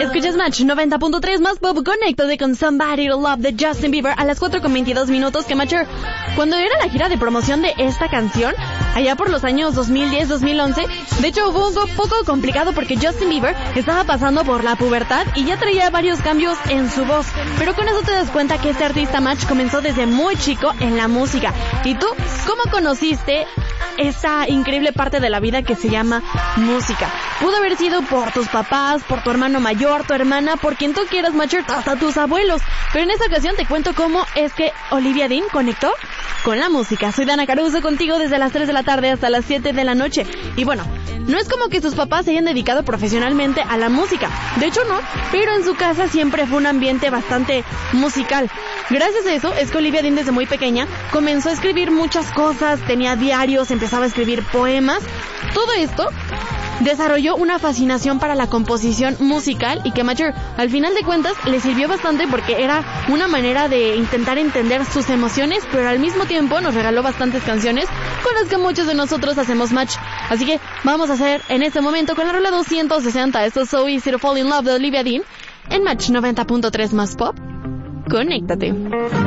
Escuchas Match 90.3 más pop. Conéctate con Somebody to Love de Justin Bieber a las 4:22 que Matcher, cuando era la gira de promoción de esta canción, allá por los años 2010-2011, de hecho hubo un poco complicado porque Justin Bieber estaba pasando por la pubertad y ya traía varios cambios en su voz, pero con eso te das cuenta que este artista Match comenzó desde muy chico en la música. ¿Y tú cómo conociste esa increíble parte de la vida que se llama música? Pudo haber sido por tus papás, por tu hermano mayor, tu hermana, por quien tú quieras, Matcher, hasta tus abuelos. Pero en esta ocasión te cuento cómo es que Olivia Dean conectó con la música. Soy Dana Caruso contigo desde las 3 de la tarde hasta las 7 de la noche. Y bueno, no es como que sus papás se hayan dedicado profesionalmente a la música. De hecho no, pero en su casa siempre fue un ambiente bastante musical. Gracias a eso es que Olivia Dean desde muy pequeña comenzó a escribir muchas cosas, tenía diarios, empezaba a escribir poemas. Todo esto desarrolló una fascinación para la composición musical y que Matcher, al final de cuentas, le sirvió bastante porque era una manera de intentar entender sus emociones, pero al mismo tiempo nos regaló bastantes canciones con las que muchos de nosotros hacemos match. Así que vamos a hacer en este momento con la rola 260. Esto es So Easy to Fall in Love de Olivia Dean en Match 90.3 más pop. Conéctate.